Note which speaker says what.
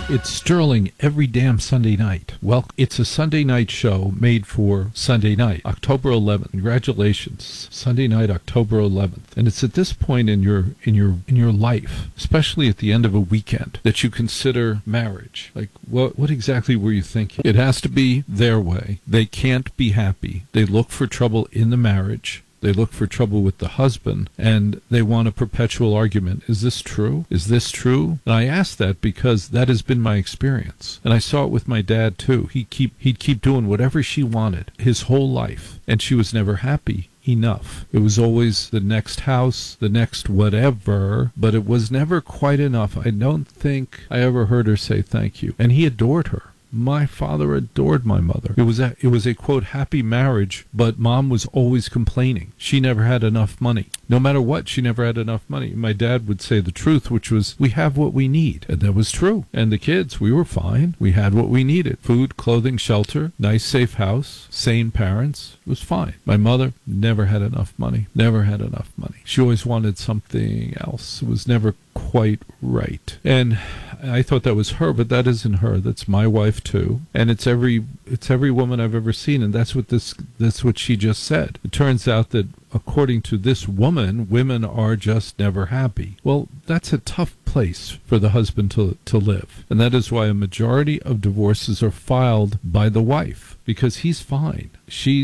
Speaker 1: It's Sterling every damn Sunday night. Well, it's a Sunday night show made for Sunday night, October 11th. Congratulations, Sunday night, October 11th. And it's at this point in your life, especially at the end of a weekend, that you consider marriage. Like, what exactly were you thinking? It has to be their way. They can't be happy. They look for trouble in the marriage. They look for trouble with the husband, and they want a perpetual argument. Is this true? Is this true? And I ask that because that has been my experience. And I saw it with my dad, too. He'd keep doing whatever she wanted his whole life, and she was never happy enough. It was always the next house, the next whatever, but it was never quite enough. I don't think I ever heard her say thank you. And he adored her. My father adored my mother. It was a quote happy marriage, but Mom was always complaining. She never had enough money. No matter what, she never had enough money. My dad would say the truth, which was, we have what we need. And that was true. And the kids, we were fine. We had what we needed. Food, clothing, shelter, nice safe house, sane parents. It was fine. My mother never had enough money. Never had enough money. She always wanted something else. It was never quite right. And I thought that was her, but that isn't her. That's my wife too. And it's every woman I've ever seen, and that's what she just said. It turns out that according to this woman, women are just never happy. Well, that's a tough place for the husband to live. And that is why a majority of divorces are filed by the wife, because he's fine. She's